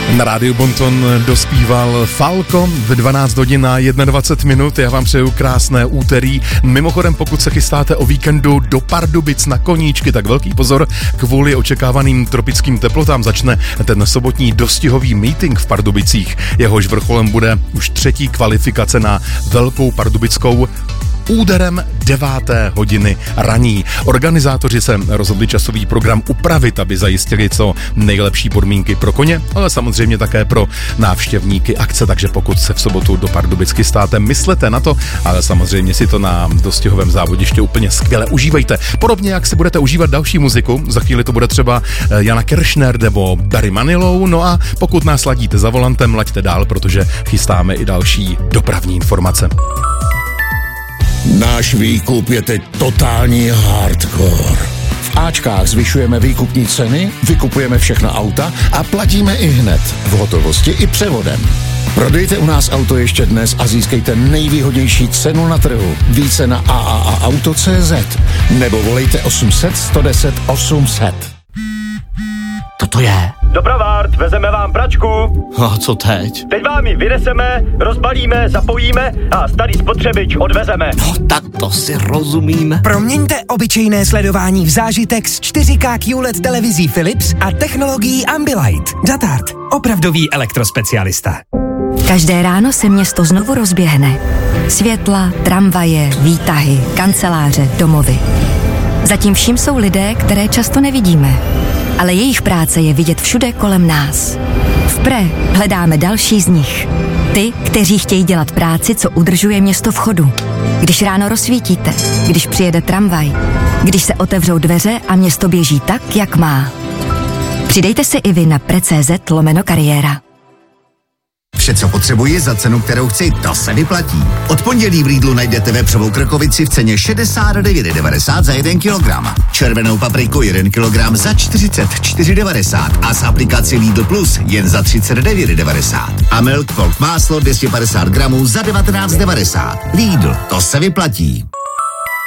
Na rádiu Bonton dospíval Falco v 12 hodin a 21 minut. Já vám přeju krásné úterý. Mimochodem, pokud se chystáte o víkendu do Pardubic na koníčky, tak velký pozor, kvůli očekávaným tropickým teplotám začne ten sobotní dostihový meeting v Pardubicích. Jehož vrcholem bude už 3. kvalifikace na Velkou pardubickou úderem 9. hodiny raní. Organizátoři se rozhodli časový program upravit, aby zajistili co nejlepší podmínky pro koně, ale samozřejmě také pro návštěvníky akce, takže pokud se v sobotu do Pardubic chystáte, myslete na to, ale samozřejmě si to na dostihovém závodiště úplně skvěle užívejte. Podobně jak si budete užívat další muziku, za chvíli to bude třeba Jana Kiršner nebo Barry Manilow, no a pokud nás ladíte za volantem, laďte dál, protože chystáme i další dopravní informace. Náš výkup je teď totální hardcore. V Ačkách zvyšujeme výkupní ceny, vykupujeme všechna auta a platíme i hned, v hotovosti i převodem. Prodejte u nás auto ještě dnes a získejte nejvýhodnější cenu na trhu. Více na AAAauto.cz nebo volejte 800 110 800. To je. Dopravárd, vezeme vám pračku. A co teď? Teď vám ji vyneseme, rozbalíme, zapojíme a starý spotřebič odvezeme. No tak to si rozumíme. Proměňte obyčejné sledování v zážitek s 4K QLED televizí Philips a technologií Ambilight. Datard, opravdový elektrospecialista. Každé ráno se město znovu rozběhne. Světla, tramvaje, výtahy, kanceláře, domovy. Zatím vším jsou lidé, které často nevidíme. Ale jejich práce je vidět všude kolem nás. V Pre hledáme další z nich. Ty, kteří chtějí dělat práci, co udržuje město v chodu. Když ráno rozsvítíte, když přijede tramvaj, když se otevřou dveře a město běží tak, jak má. Přidejte se i vy na pre.cz/kariéra. Vše, co potřebuji za cenu, kterou chci, to se vyplatí. Od pondělí v Lidlu najdete vepřovou krkovici v ceně 69,90 za 1 kilogram. Červenou papriku 1 kilogram za 44,90 a z aplikaci Lidl Plus jen za 39,90. A Milk Folk máslo 250 gramů za 19,90. Lidl, to se vyplatí.